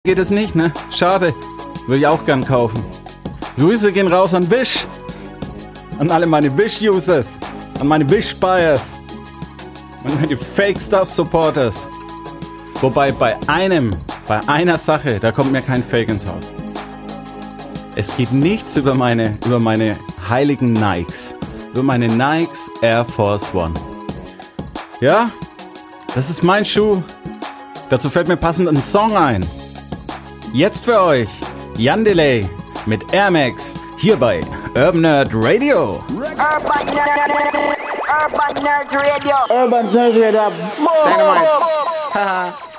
geht es nicht, ne? Schade. Würde ich auch gern kaufen. Grüße gehen raus an Wish. An alle meine Wish-Users. An meine Wish-Buyers. Und meine Fake-Stuff-Supporters. Wobei bei einer Sache, da kommt mir kein Fake ins Haus. Es geht nichts über meine heiligen Nikes. Über meine Nikes Air Force One. Ja, das ist mein Schuh. Dazu fällt mir passend ein Song ein. Jetzt für euch, Jan Delay mit Air Max, hier bei Urban Nerd Radio. Urban Nerd Radio. Urban Nerd Radio. Dynamite. Haha.